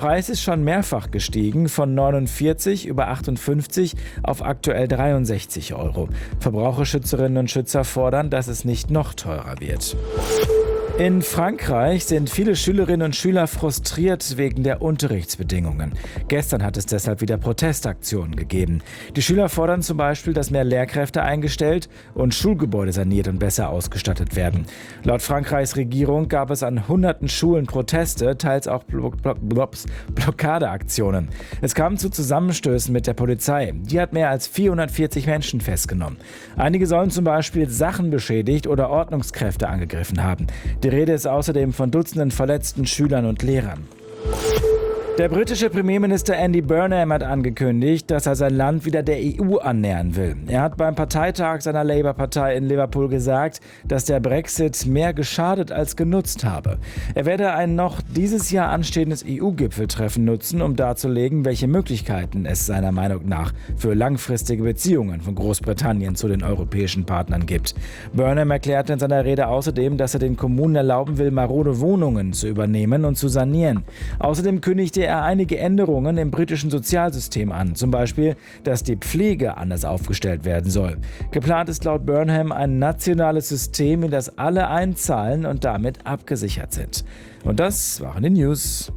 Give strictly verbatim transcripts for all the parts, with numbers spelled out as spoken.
Der Preis ist schon mehrfach gestiegen, von neunundvierzig über achtundfünfzig auf aktuell dreiundsechzig Euro. Verbraucherschützerinnen und Schützer fordern, dass es nicht noch teurer wird. In Frankreich sind viele Schülerinnen und Schüler frustriert wegen der Unterrichtsbedingungen. Gestern hat es deshalb wieder Protestaktionen gegeben. Die Schüler fordern zum Beispiel, dass mehr Lehrkräfte eingestellt und Schulgebäude saniert und besser ausgestattet werden. Laut Frankreichs Regierung gab es an hunderten Schulen Proteste, teils auch Blo- Blo- Blo- Blockadeaktionen. Es kam zu Zusammenstößen mit der Polizei. Die hat mehr als vierhundertvierzig Menschen festgenommen. Einige sollen zum Beispiel Sachen beschädigt oder Ordnungskräfte angegriffen haben. Die Rede ist außerdem von Dutzenden verletzten Schülern und Lehrern. Der britische Premierminister Andy Burnham hat angekündigt, dass er sein Land wieder der E U annähern will. Er hat beim Parteitag seiner Labour-Partei in Liverpool gesagt, dass der Brexit mehr geschadet als genutzt habe. Er werde ein noch dieses Jahr anstehendes E U-Gipfeltreffen nutzen, um darzulegen, welche Möglichkeiten es seiner Meinung nach für langfristige Beziehungen von Großbritannien zu den europäischen Partnern gibt. Burnham erklärte in seiner Rede außerdem, dass er den Kommunen erlauben will, marode Wohnungen zu übernehmen und zu sanieren. Außerdem kündigte er einige Änderungen im britischen Sozialsystem an, zum Beispiel, dass die Pflege anders aufgestellt werden soll. Geplant ist laut Burnham ein nationales System, in das alle einzahlen und damit abgesichert sind. Und das waren die News.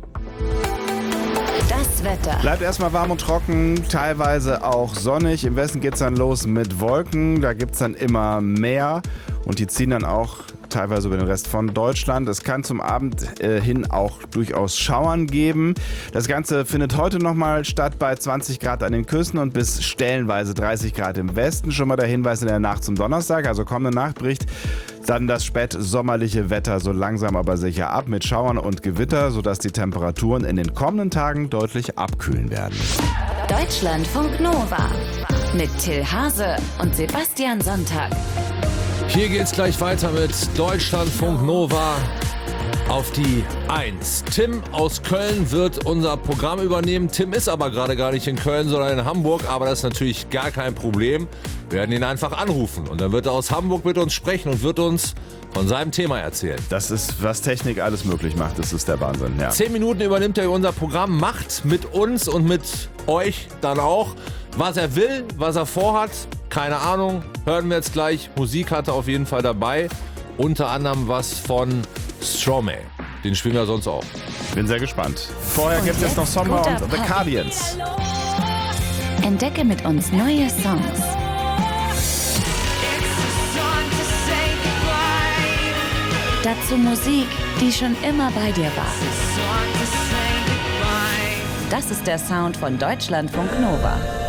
Das Wetter. Bleibt erstmal warm und trocken, teilweise auch sonnig. Im Westen geht es dann los mit Wolken, da gibt es dann immer mehr und die ziehen dann auch teilweise über den Rest von Deutschland. Es kann zum Abend äh, hin auch durchaus Schauern geben. Das Ganze findet heute nochmal statt bei zwanzig Grad an den Küsten und bis stellenweise dreißig Grad im Westen. Schon mal der Hinweis in der Nacht zum Donnerstag, also kommende Nacht bricht dann das spätsommerliche Wetter so langsam aber sicher ab mit Schauern und Gewitter, sodass die Temperaturen in den kommenden Tagen deutlich abkühlen werden. Deutschlandfunk Nova mit Till Hase und Sebastian Sonntag. Hier geht's gleich weiter mit Deutschlandfunk Nova auf die eins. Tim aus Köln wird unser Programm übernehmen. Tim ist aber gerade gar nicht in Köln, sondern in Hamburg. Aber das ist natürlich gar kein Problem. Wir werden ihn einfach anrufen. Und dann wird er aus Hamburg mit uns sprechen und wird uns von seinem Thema erzählen. Das ist, was Technik alles möglich macht. Das ist der Wahnsinn. Ja. Zehn Minuten übernimmt er unser Programm, macht mit uns und mit euch dann auch, was er will, was er vorhat. Keine Ahnung, hören wir jetzt gleich. Musik hat er auf jeden Fall dabei. Unter anderem was von Stromae. Den spielen wir sonst auch. Bin sehr gespannt. Vorher gibt es jetzt noch Sommer und The Cardians. Entdecke mit uns neue Songs. Dazu Musik, die schon immer bei dir war. Das ist der Sound von Deutschlandfunk Nova.